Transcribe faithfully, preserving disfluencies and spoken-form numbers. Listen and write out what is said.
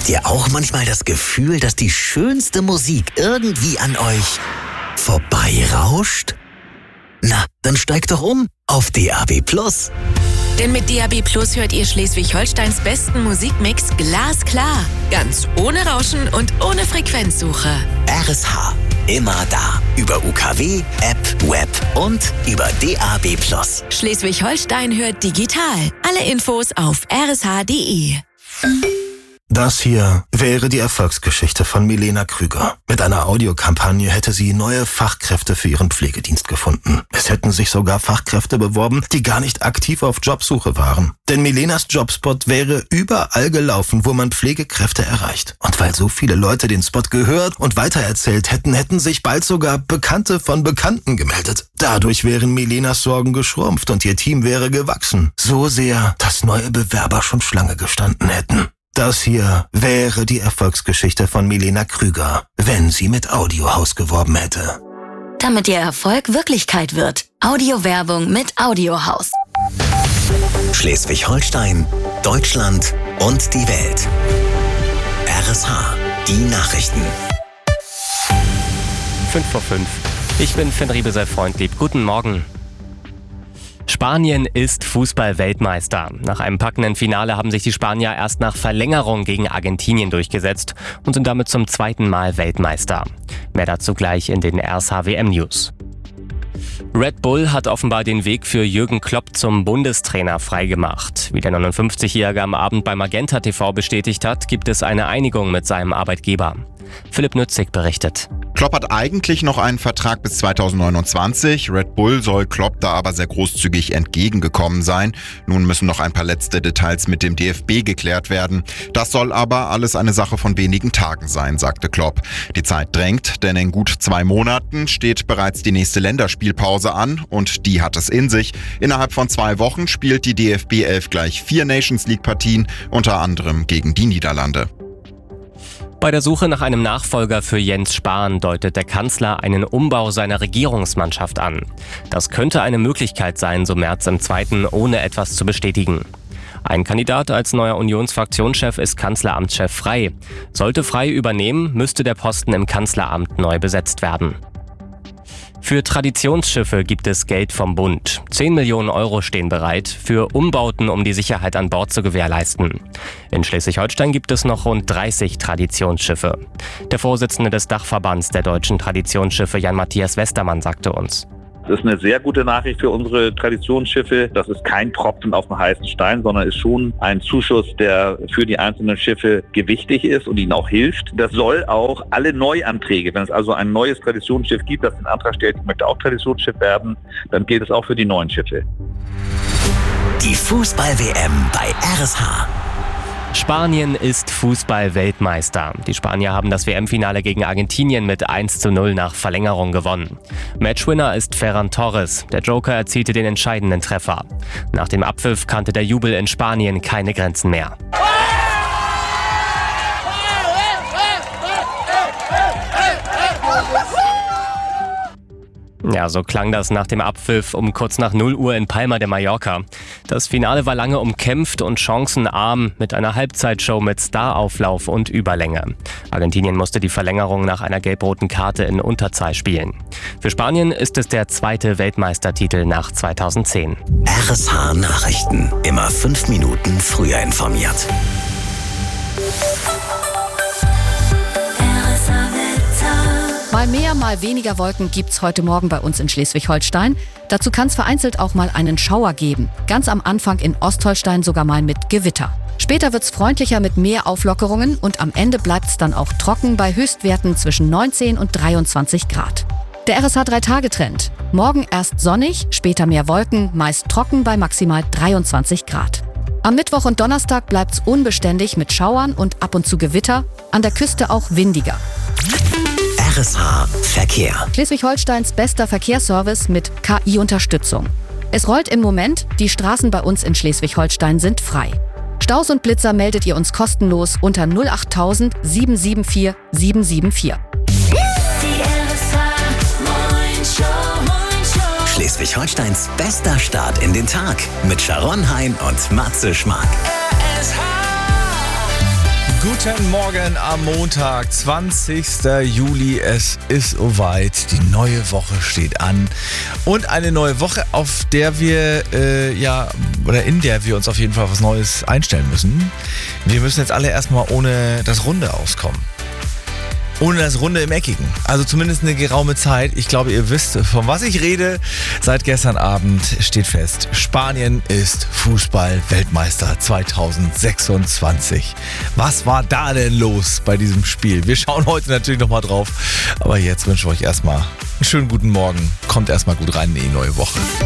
Habt ihr auch manchmal das Gefühl, dass die schönste Musik irgendwie an euch vorbeirauscht? Na, dann steigt doch um auf D A B Plus. Denn mit D A B Plus hört ihr Schleswig-Holsteins besten Musikmix glasklar. Ganz ohne Rauschen und ohne Frequenzsuche. R S H. Immer da. Über U K W, App, Web und über D A B Plus. Schleswig-Holstein hört digital. Alle Infos auf r s h punkt d e. Das hier wäre die Erfolgsgeschichte von Milena Krüger. Mit einer Audiokampagne hätte sie neue Fachkräfte für ihren Pflegedienst gefunden. Es hätten sich sogar Fachkräfte beworben, die gar nicht aktiv auf Jobsuche waren. Denn Milenas Jobspot wäre überall gelaufen, wo man Pflegekräfte erreicht. Und weil so viele Leute den Spot gehört und weitererzählt hätten, hätten sich bald sogar Bekannte von Bekannten gemeldet. Dadurch wären Milenas Sorgen geschrumpft und ihr Team wäre gewachsen. So sehr, dass neue Bewerber schon Schlange gestanden hätten. Das hier wäre die Erfolgsgeschichte von Milena Krüger, wenn sie mit Audiohaus geworben hätte. Damit ihr Erfolg Wirklichkeit wird. Audiowerbung mit Audiohaus. Schleswig-Holstein, Deutschland und die Welt. R S H, die Nachrichten. fünf vor fünf. Ich bin Finn Riebesel-Freundlieb. Guten Morgen. Spanien ist Fußball-Weltmeister. Nach einem packenden Finale haben sich die Spanier erst nach Verlängerung gegen Argentinien durchgesetzt und sind damit zum zweiten Mal Weltmeister. Mehr dazu gleich in den R S H W M-News. Red Bull hat offenbar den Weg für Jürgen Klopp zum Bundestrainer freigemacht. Wie der neunundfünfzigjährige am Abend bei Magenta T V bestätigt hat, gibt es eine Einigung mit seinem Arbeitgeber. Philipp Nützig berichtet. Klopp hat eigentlich noch einen Vertrag bis zweitausendneunundzwanzig. Red Bull soll Klopp da aber sehr großzügig entgegengekommen sein. Nun müssen noch ein paar letzte Details mit dem D F B geklärt werden. Das soll aber alles eine Sache von wenigen Tagen sein, sagte Klopp. Die Zeit drängt, denn in gut zwei Monaten steht bereits die nächste Länderspielpause an und die hat es in sich. Innerhalb von zwei Wochen spielt die D F B elf gleich vier Nations League Partien, unter anderem gegen die Niederlande. Bei der Suche nach einem Nachfolger für Jens Spahn deutet der Kanzler einen Umbau seiner Regierungsmannschaft an. Das könnte eine Möglichkeit sein, so Merz im Zweiten, ohne etwas zu bestätigen. Ein Kandidat als neuer Unionsfraktionschef ist Kanzleramtschef Frey. Sollte Frey übernehmen, müsste der Posten im Kanzleramt neu besetzt werden. Für Traditionsschiffe gibt es Geld vom Bund. zehn Millionen Euro stehen bereit für Umbauten, um die Sicherheit an Bord zu gewährleisten. In Schleswig-Holstein gibt es noch rund dreißig Traditionsschiffe. Der Vorsitzende des Dachverbands der deutschen Traditionsschiffe, Jan-Matthias Westermann, sagte uns: Das ist eine sehr gute Nachricht für unsere Traditionsschiffe. Das ist kein Tropfen auf den heißen Stein, sondern ist schon ein Zuschuss, der für die einzelnen Schiffe gewichtig ist und ihnen auch hilft. Das soll auch alle Neuanträge, wenn es also ein neues Traditionsschiff gibt, das den Antrag stellt, ich möchte auch Traditionsschiff werden, dann gilt es auch für die neuen Schiffe. Die Fußball-W M bei R S H. Spanien ist Fußball-Weltmeister. Die Spanier haben das W M-Finale gegen Argentinien mit eins zu null nach Verlängerung gewonnen. Matchwinner ist Ferran Torres. Der Joker erzielte den entscheidenden Treffer. Nach dem Abpfiff kannte der Jubel in Spanien keine Grenzen mehr. Ja, so klang das nach dem Abpfiff um kurz nach null Uhr in Palma de Mallorca. Das Finale war lange umkämpft und chancenarm mit einer Halbzeitshow mit Starauflauf und Überlänge. Argentinien musste die Verlängerung nach einer gelb-roten Karte in Unterzahl spielen. Für Spanien ist es der zweite Weltmeistertitel nach zweitausendzehn. R S H Nachrichten. Immer fünf Minuten früher informiert. Mal mehr, mal weniger Wolken gibt's heute Morgen bei uns in Schleswig-Holstein. Dazu kann es vereinzelt auch mal einen Schauer geben. Ganz am Anfang in Ostholstein sogar mal mit Gewitter. Später wird's freundlicher mit mehr Auflockerungen und am Ende bleibt's dann auch trocken bei Höchstwerten zwischen neunzehn und dreiundzwanzig Grad. Der R S H drei Tage Trend. Morgen erst sonnig, später mehr Wolken, meist trocken bei maximal dreiundzwanzig Grad. Am Mittwoch und Donnerstag bleibt's unbeständig mit Schauern und ab und zu Gewitter, an der Küste auch windiger. R S H Verkehr. Schleswig-Holsteins bester Verkehrsservice mit K I-Unterstützung. Es rollt im Moment, die Straßen bei uns in Schleswig-Holstein sind frei. Staus und Blitzer meldet ihr uns kostenlos unter null acht tausend sieben sieben vier sieben sieben vier. Schleswig-Holsteins bester Start in den Tag mit Sharon Hein und Matze Schmark. Gute Guten Morgen am Montag, zwanzigster Juli. Es ist soweit. Die neue Woche steht an. Und eine neue Woche, auf der wir, äh, ja, oder in der wir uns auf jeden Fall was Neues einstellen müssen. Wir müssen jetzt alle erstmal ohne das Runde auskommen. Ohne das Runde im Eckigen. Also zumindest eine geraume Zeit. Ich glaube, ihr wisst, von was ich rede. Seit gestern Abend steht fest, Spanien ist Fußball-Weltmeister zweitausendsechsundzwanzig. Was war da denn los bei diesem Spiel? Wir schauen heute natürlich nochmal drauf. Aber jetzt wünsche ich euch erstmal einen schönen guten Morgen. Kommt erstmal gut rein in die neue Woche.